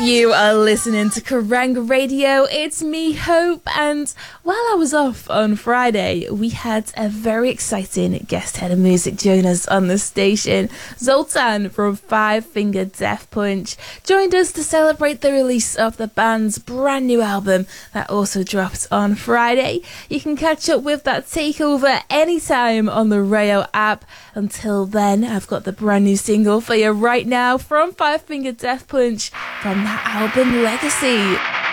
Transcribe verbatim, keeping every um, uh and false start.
You are listening to Kerrang Radio. It's me, Hope, and while I was off on Friday, we had a very exciting guest head of music join us on the station. Zoltan from Five Finger Death Punch joined us to celebrate the release of the band's brand new album that also dropped on Friday. You can catch up with that takeover anytime on the Rayo app. Until then, I've got the brand new single for you right now from Five Finger Death Punch from that album Legacy.